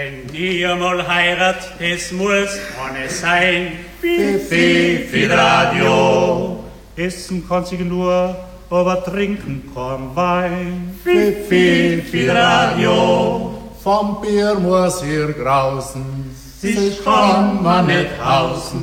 Wenn ihr mal heirat, das muss ohne sein. Fifi Radio. Essen kann sich nur, aber trinken kann Wein. Fifi Radio. Vom Bier muss ihr grausen, sich kann man nicht hausen.